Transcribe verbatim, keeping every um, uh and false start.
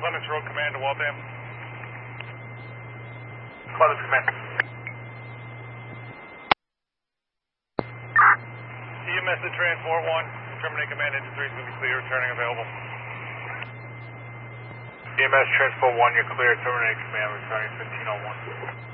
Clements Road Command to Waltham. Clements Command. E M S at Transport one. Terminate command, engine three is going to be clear, turning available. E M S Transport one, you're clear, terminate command, returning fifteen oh one.